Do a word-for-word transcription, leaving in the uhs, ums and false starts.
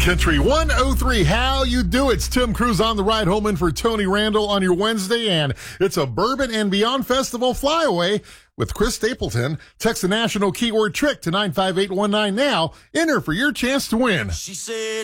Country one oh three, how you do? It's Tim Cruz on the ride home in for Tony Randall on your Wednesday, and it's a Bourbon and Beyond Festival flyaway with Chris Stapleton. Text the national keyword TRICK to nine five eight one nine now. Enter for your chance to win. She said